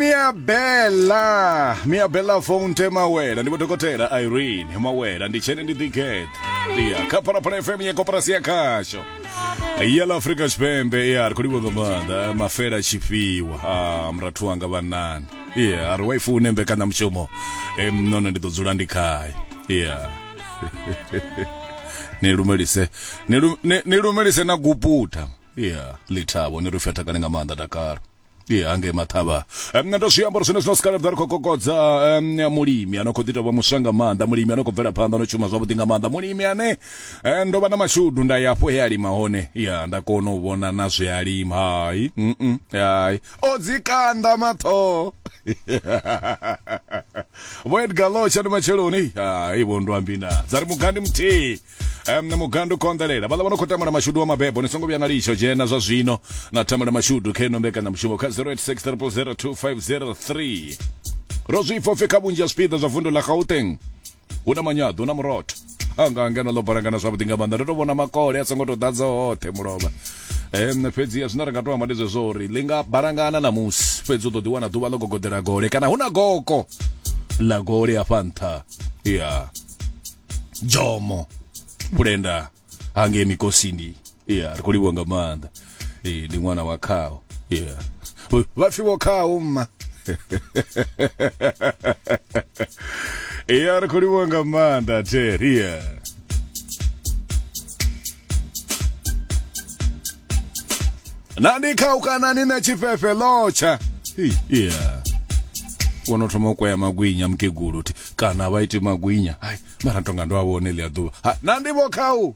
Mia Bella Fonte Mawela, ndipo dokotela Irene Mawela ndichene ndi ticket. Dia kapara para FM ya kooperasia kasho. Yala Afrika Spembe yar kulibo ngomanda mafera chifiwa mratuanga banani. Yeah, arwaifu unembe kana mchomo. Mnono nditozula ndikai. Yeah. Nilumelise na guputa. Yeah, litabo nirufeta kanenga manda Dakar. Yeah, ange mataba. Ndosiyamba sino sinoskala darko kokodza mulimi anokodita wa musanga manda mulimi anokobvera panda no chuma zvabutinga manda mulimi ane ndo bana mashudu ndayapo yali maone. Yeah, ndakono ubona nazwe yali hai. Hai. Odzikanda mato. Wed galocha macheloni. Ibo ndo ambina. Zari mugandi mti. Mugando kondalela bala banokotama na mashudu wa mabebo nisongo byanalisho jena za zwino na tama na mashudu keno mbeka na mshumo ka 0860002503 Rozi fofika bunja speed za vundo la Gauteng una manyado una mroto anga lo barangana sabutinga banda ndo bona makole asangoto dadza hote muroba pedzi yazinara ngatoa madezo zori linga barangana na mus pedzo do diwana duwa logo godera gole kana huna goko la gole afanta yeah jomo Brenda ange mikosini yeah kuliwonga manda ndi mwana wakao yeah wafi wakao umma yeah kuliwonga manda teria nani kaukana nina chifefe locha yeah wanotomoko ya magwinya mkeguru ti kana waiti magwinya hai mara tonga ndo awonele aduba nandibo kau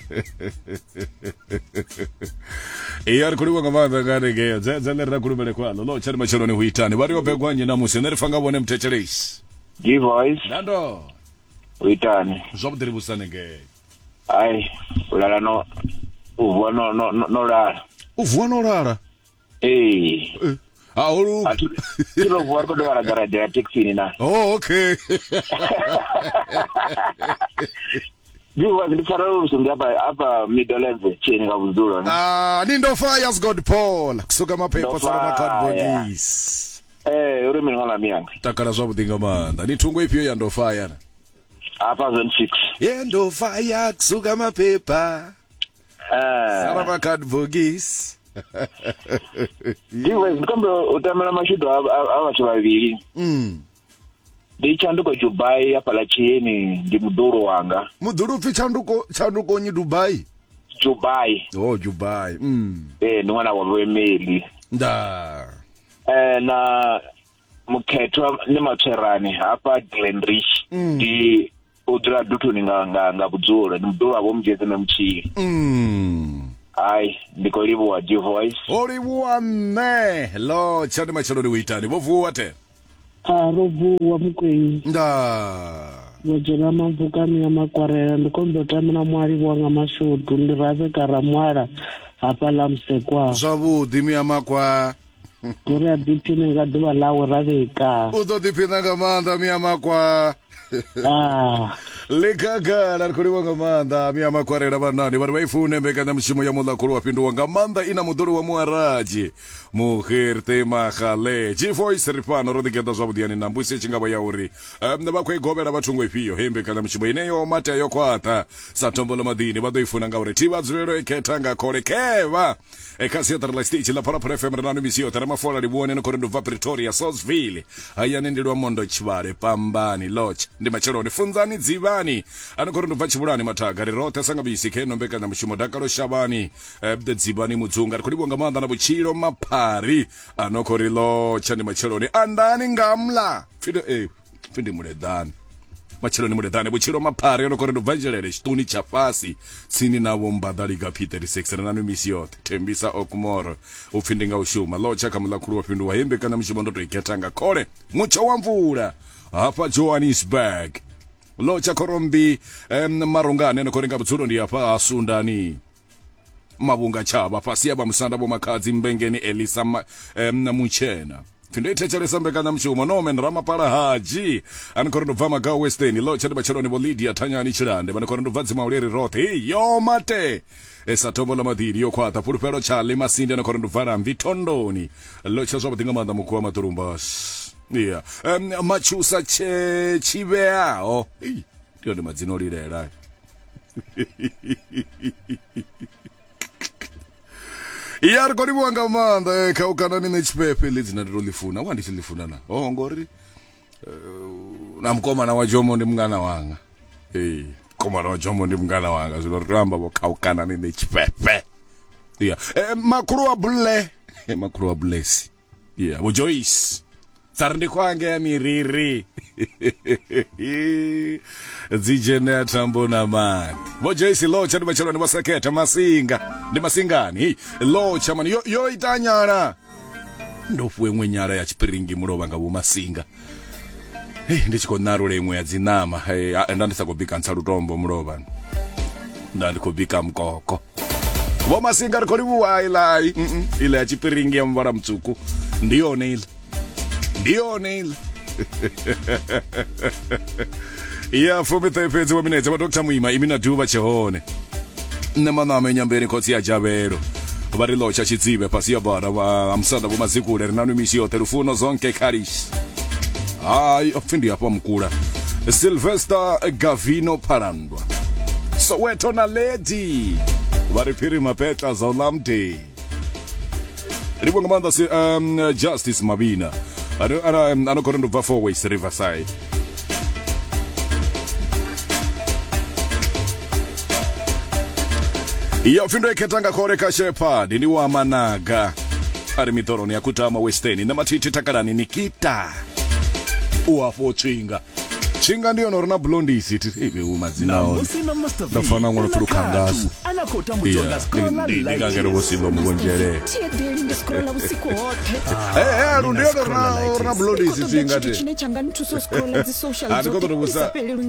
iyari kuliwa ngamanda ngane geya zalera kulubele kwalo lo chali macheloni huitani bari opegwanye na museneri fanga bone mtechereis G-Voice nando huitani zobdiri busane ge ai ulala no uvuwa no rara uvuwa no rara Auru. Kilo vuar ko dwara garaja taxi na. Oh, okay. Jiwa ndifara usungi hapa middle level chini kabuzura. Nindo Fires God Paul. Kusuka mapepa sana cardboards. Uri mingola mianga. Takara zobudinga manda. Nitungo ipyo ya Ndo Fire. Hapa zone 6. Yeah, Ndo Fire kusuka mapepa. Sana cardboards. Jiwe nikambe utamela mashudo abacho babiri. Ndichanduko Dubai hapa la chini ndi muduru wanga. Muduru fi chanduko ni Dubai. Dubai. Oh, Dubai. Ni mwana wa Wemeli. Da. Na muketwa ni macherani hapa Glenrich. Ndi udra dutu nga budzura ndi muduru abo mjeze na mchi. Ai, ndiko libu wa G-Voice. Olibu wa me. Lo, chani machaloni uitani. Wofu wate? Robu wa mkwe. Nda. Wajena mambukani ya makwarela. Ndikombe tamina mwari wanga mashudu. Ndiraze karamwara. Hapa la msekwa. Zabu, dimi ya makwa. Kurea dipine nga duwa lao raveka. Udo dipine nga manda mi ya makwa. Likaga narikuriwa ngamanda miyama kwarera banani bari baifune mbeka na mshimo ya mula kuruwa pindu wangamanda ina muduru wa muaraji muhirte mahale G-Voice ripano rodigenda zabudiani na mbuse chingaba ya uri nabakwe gobera batungwe piyo hembeka na mshimo ineyo mata yokwata satombola madini badoifuna ngaure tiba zwero eketanga kore keva ekasi la stage la para FM na misio tarama fola libuone no korendo va Pretoria Southville ayane ndilwa mondo chibare pambani loch ndi macheloni funzani dzivani anokorendo vachibulani mataga rirota sangabisi keno mbeka na mshimo dakalo shabani de dzivani mudzunga kulibonga manda na buchiro mapari anokorilo chani macheloni andani ngamla findi muledani macheloni muledani buchiro mapari anokorendo vangelere stuni chafasi sini na bombadali ga Peter 6 na misiot tembisa okumoro ufindinga ushuma locha kamula kuruwa pindu wa hembeka na mshimo ndoto iketanga kore mucho wa mvula hapa Johannesburg locha korombi marungane no korenga butsulo ndi apa asundani mabunga chaba pasi aba musanda bo makadzi mbengeni Elisa na muchena Tindetechelesa mbekana mshumo Norman Ramapala Haji anikorendo bva Magawo Western locha ndi bacheloni bo Lydia Thanyani Chilande banikorendo bva Dzimaulere Rothi yo mate esatombo la madhiri yo kwata pulupero Charlie Masinde anikorendo bva Mvitondoni locha zwa badinga manda mukwa maturumbas yeah machusa chibeao ndiyo ndi madzino lilera Iyari kodi wanga manda kaukana nine chipepe lizina ndilolifuna wandishilifuna na ngori namkomana wa Jomo ndi mngana wanga komana wa Jomo ndi mngana wanga ziloramba bo kaukana nine chipepe yeah makuru wa bless yeah bo Joyce Sarndi kwange ya miriri Zijene tambo na mani Moja isi locha ni bachalo ni wasaketa Masinga Ni masingani Locha mani Yo itanyara Ndofuwe mwe nyara ya chipiringi muroba nga Masinga Ndichiko narule mwe ya zinama Ndandisa kubika nsarutombo muroba Ndandi kubika mkoko Masinga rikoribu wa ilai Ile ya chipiringi ya mbara mtuku Ndiyo Neil Yeah, fumita ipezi wa mineze wa Dr. Mwima imina duba chehone Nemana amenyambeni koti ya Javero Barilocha chizibe pasi ya bara wa amsada wa mazikule Rinanu mishio terufuno zonke karish Ofindi hapa mkura Sylvester Gavino Parandwa Soweto na lady Waripiri mapeta za ulamte Ribu ngamanda si Justice Mabina Ano korendo va 4 ways Riverside Iyo findo eketanga kore kashepa Dini wa managa Ari mitoroni ya kutama Westeni na matiti takarani Nikita Uwafo Chinga ndiyo norona blondi isiti Ibe umazina honi Nafana ngono tulu kangasu Ndigangere wosilo mgonjere Rundiyo norona blondi isiti ingate Ndikoto nubusa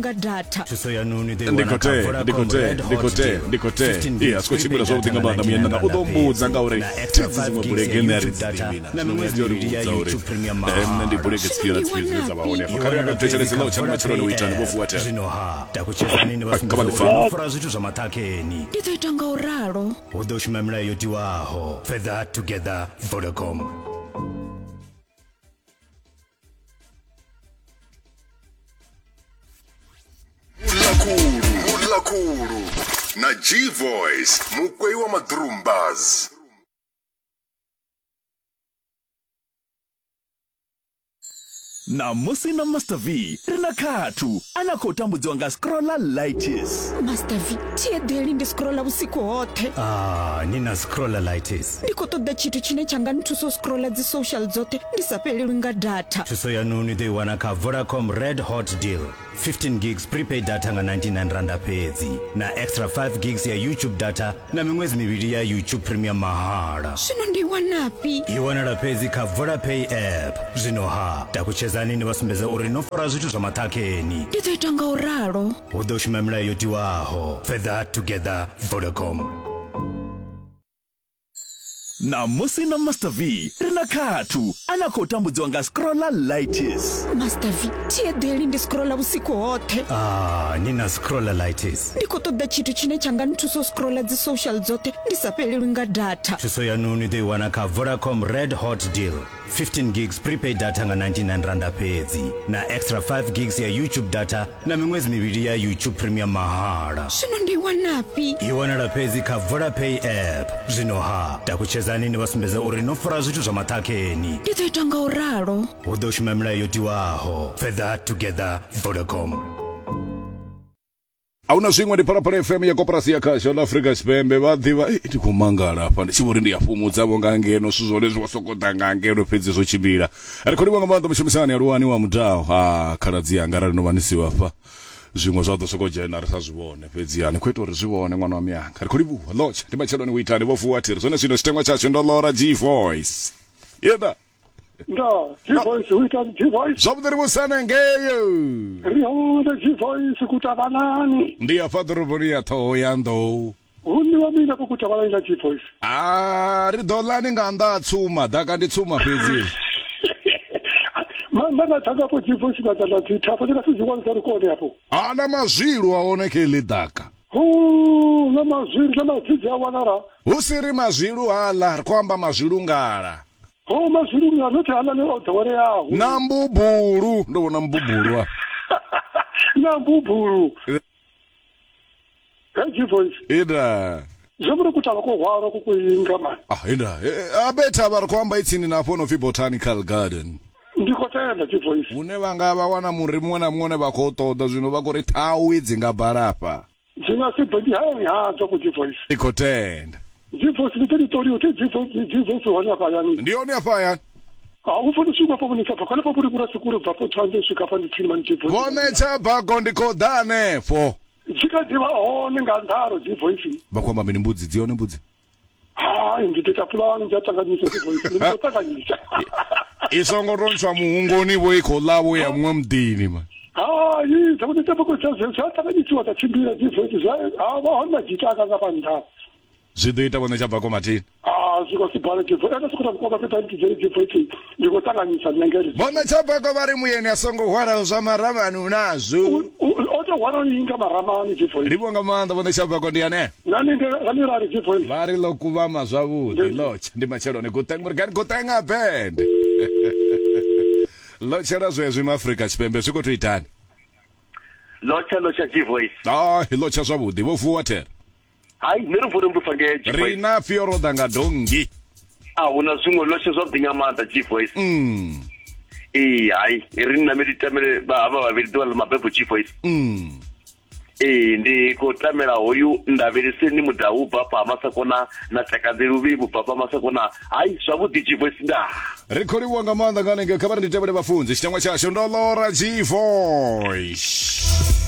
Ndikote Iya skochimila sobu tinga banda Miyenda na udombu zanga ure Tizi mwebulege nari zirimina Numezio ribuza ure Ndi bulege tsikira za baone Fakari yanga mtechele sila uchani machuroni uitani bofu wate Kama nifa Fura zitu za matakeni Ito itanga uraro Udoshimemla yoti waho Feather Together Vodacom Mulakuru na G-Voice Mukwei wa madrumbaz Na musi na Master V Rinakatu Anakota mbuziwanga scrollalitis Master V Tia deli ndi scrolla usiku wote Nina scrollalitis Ndikoto da chitu chine changa ntuso scrolla zi social zote Ndisapeli lunga data Tuso ya nuni de wanaka Vodacom Red Hot Deal 15 gigs prepaid data nga 99 randa pezi Na extra 5 gigs ya YouTube data Na mingwezi mibili ya YouTube Premium mahara Shino ndi wanapi Iwanara pezi ka Vodapay app Zinoha Takucheza nini wasumbeza urinofora zitu za matakeni Ito itanga uraro Udoshimemla yoti waho Feather Together Vodacom Na musi na Master V Rinakatu Anakota mbuziwanga scrollalitis Master V Tia deli ndi scrolla usiku wote Nina scrollalitis Ndikoto da chitu chine changa ntuso scrolla zi social zote Ndisapeli lunga data Tuso ya nuni de wanaka Vodacom Red Hot Deal 15 gigs prepaid data nga 99 randa pezi Na extra 5 gigs ya YouTube data Na mingwezi mibili ya YouTube Premium mahara Shino ndi wanapi Iwanara pezi ka Vodapay app Zinoha Takucheza nini wasumbeza urinofora zitu za matakeni Ito itanga uraro Udoshimemla yoti waho Feather Together Vodacom Auna swingwa ndi Parapara FM ya Koperasi ya Kasha la Afrika Spembe Vathiva iti kumangala hapa Chiburi ndi yafumudza ngangeno Suzolezi wasokota ngangeno Pezi zochibira Arikodi wanga mando mshumisani Aruwani wa mutao Karadzi ya ngara novanisi wapa Zwingwa zwato soko jena Rasazubone Pezi ya Kweto rizubone mwana wa mianga Arikodi buwa Locha Tima chelo ni witani Wofu watiri Zone sino stengwa chacho Ndolora G-Voice Yeda No, G-Voice, uitani G-Voice. Zobudari musana ngeyo Rihonda G-Voice kutabanani. Ndiya fadruburi ya toyando Uni wa mina kukutabanani na G-Voice. Ridolani nga anda tsuma Daka ndi tsuma pezi Mana takapo G-Voice katala titapo tika sizikwanisa rekodi hapo. Ana mazwilu aonekele daka. Na mazwiri na mazwiri awanara. Usiri mazwilu ala kwamba mazwilu ngara. Mazwiri nganote ala ne odore yaho. Na mbuburu ndo na mbuburu. Na mbuburu. G-Voice. Ida. Zomro kutala ko hwara ko kuinga man. Ida. Abeta bar kwamba itsini na pono fi botanical garden. Ndikotenda G-Voice. Une vanga vawana murimu na muone vakotoda zvino vakore tawi dzingabarapa. Dzina sibodi hayi hazo ku G-Voice. Ikotenda. G-Voice nditori uti G-Voice wanya payani. Ndioni afaya. Ufuna shuka papo nitapa kana papo kura sikuru papo tande shuka pa ndithima G-Voice. Vone chaba kondikodane fo. Chikadziva ningandaro G-Voice. Vakwamba mini mbudzi dzione mbudzi. Nditeta pulani ndatanganyisa G-Voice. Ndotanganyisa. Isongoronchwa muungoni voiko lavo ya mwe mdini man. Yi zakuteta pako chatanganyisiwa tachimbira G-Voice. Hona jitaka ngapa ndapa. Zvidoita vone chabva matini. Zvikosibhala G-Voice. Ndasikuta kukwamba peta G-Voice. Ndikotanganyisa nyangeri. Vone chabva vari muyeni asongohwara zvamarambani unazo. Wano inga maramani G-Voice. Ribonga manda vone chabva ndiane. Nani rari G-Voice. Vari lokuvama zvavudi locha ndimachero nekutanga band. Locha zvezvi muAfrica Chipembe zvikotoitani. Locha G-Voice. Locha zvavudi vofuwa tera. Hai neruvuro mbufange G-Voice. Rina fioro danga dongi. Una zvimwe locha zvabvinyamanda G-Voice. Hai rina meditamere baba vaviritola mabebo G-Voice. Ndikotamera hoyu ndaverise ni mudau papa amasakona natakadze ruvivu papa amasakona hai zvavudi G-Voice nda rekodi wanga manda nganenge kabari nditemere vafunzi chitamwa chacho ndolora G-Voice.